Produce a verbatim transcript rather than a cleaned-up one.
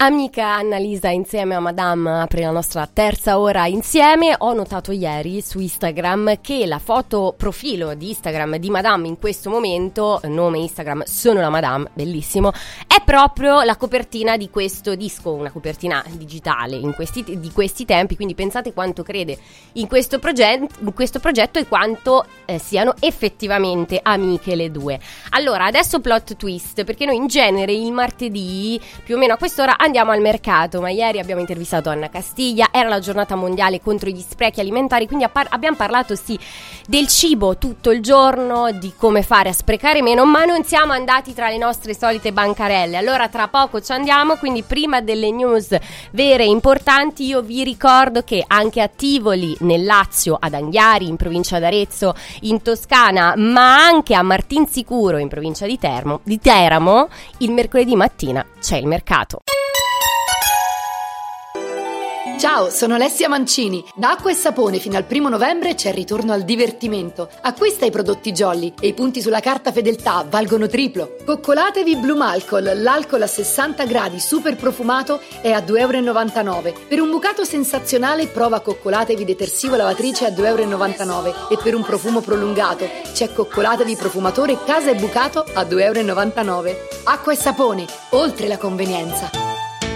Amica Annalisa insieme a Madame apre la nostra terza ora insieme. Ho notato ieri su Instagram che la foto profilo di Instagram di Madame in questo momento, nome Instagram Sono la Madame, bellissimo, è proprio la copertina di questo disco, una copertina digitale in questi, di questi tempi, quindi pensate quanto crede in questo, proget- in questo progetto e quanto eh, siano effettivamente amiche le due. Allora, adesso plot twist, perché noi in genere il martedì più o meno a quest'ora andiamo al mercato, ma ieri abbiamo intervistato Anna Castiglia, era la giornata mondiale contro gli sprechi alimentari, quindi par- abbiamo parlato sì del cibo tutto il giorno, di come fare a sprecare meno, ma non siamo andati tra le nostre solite bancarelle. Allora tra poco ci andiamo, quindi prima delle news vere e importanti io vi ricordo che anche a Tivoli nel Lazio, ad Anghiari in provincia d'Arezzo, in Toscana, ma anche a Martinsicuro in provincia di, Termo, di Teramo, il mercoledì mattina c'è il mercato. Ciao, sono Alessia Mancini. Da Acqua e Sapone fino al primo novembre c'è il ritorno al divertimento. Acquista i prodotti Jolly e i punti sulla carta fedeltà valgono triplo. Coccolatevi Blue Malcol, l'alcol a sessanta gradi super profumato è a due e novantanove euro. Per un bucato sensazionale prova Coccolatevi detersivo lavatrice a due e novantanove euro e per un profumo prolungato c'è Coccolatevi profumatore casa e bucato a due e novantanove euro. Acqua e Sapone, oltre la convenienza.